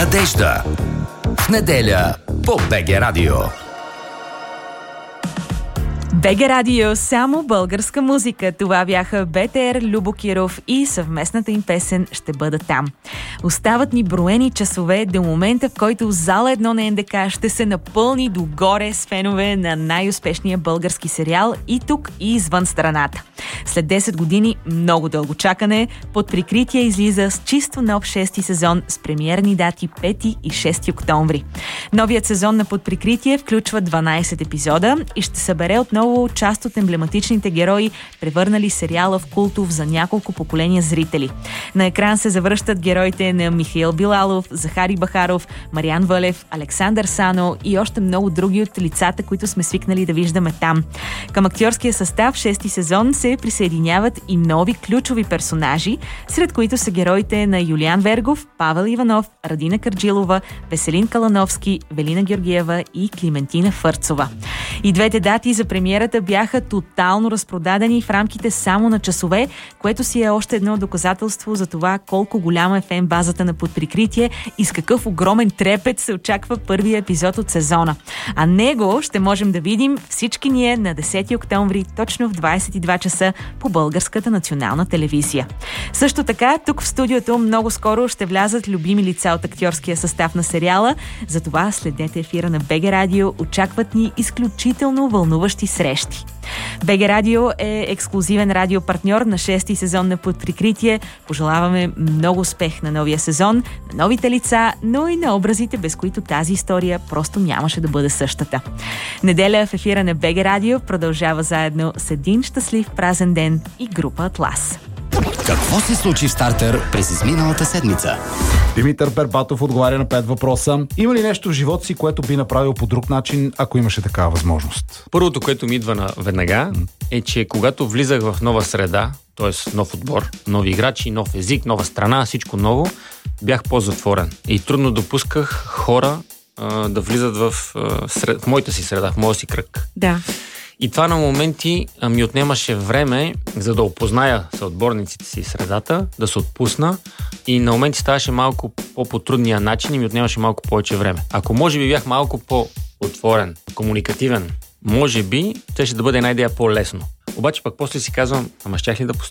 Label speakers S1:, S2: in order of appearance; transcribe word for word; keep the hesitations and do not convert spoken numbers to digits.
S1: Надежда. В неделя по БГ Радио.
S2: БГ Радио, само българска музика. Това бяха БТР, Любо Киров и съвместната им песен "Ще бъда там". Остават ни броени часове до момента, в който зала едно на НДК ще се напълни догоре с фенове на най-успешния български сериал и тук, и извън страната. След десет години много дълго чакане, Под прикритие излиза с чисто нов шести сезон с премиерни дати пети и шести октомври. Новият сезон на Под прикритие включва дванайсет епизода и ще събере отново част от емблематичните герои, превърнали сериала в култов за няколко поколения зрители. На екран се завръщат героите на Михаил Билалов, Захари Бахаров, Мариан Вълев, Александър Сано и още много други от лицата, които сме свикнали да виждаме там. Към актьорския състав в шести сезон се присъединяват и нови ключови персонажи, сред които са героите на Юлиан Вергов, Павел Иванов, Радина Карджилова, Веселин Калановски, Велина Георгиева и Климентина Фърцова. И двете дати за премиерата бяха тотално разпродадени в рамките само на часове, което си е още едно доказателство за това колко голяма е фен базата на Под прикритие и с какъв огромен трепет се очаква първия епизод от сезона. А него ще можем да видим всички ние на десети октомври точно в двайсет и два часа по Българската национална телевизия. Също така, тук в студиото много скоро ще влязат любими лица от актьорския състав на сериала, затова следете ефира на БГ Радио, очакват ни изключително вълнуващи срещи. БГ Радио е ексклузивен радиопартньор на шести сезон на Под прикритие. Пожелаваме много успех на новия сезон, на новите лица, но и на образите, без които тази история просто нямаше да бъде същата. Неделя в ефира на БГ Радио продължава заедно с Един щастлив празен ден и група Атлас.
S1: Какво се случи в Стартер през изминалата седмица?
S3: Димитър Бербатов отговаря на пет въпроса. Има ли нещо в живота си, което би направил по друг начин, ако имаше такава възможност?
S4: Първото, което ми идва на веднага, е, че когато влизах в нова среда, т.е. нов отбор, нови играчи, нов език, нова страна, всичко ново, бях по-затворен. И трудно допусках хора а, да влизат в, а, сред, в моята си среда, в моя си кръг.
S2: Да.
S4: И това на моменти ми отнемаше време, за да опозная съотборниците си средата, да се отпусна и на моменти ставаше малко по-потрудния начин и ми отнемаше малко повече време. Ако може би бях малко по-отворен, комуникативен, може би, те ще да бъде една идея по-лесно. Обаче пък после си казвам, ама щях ли да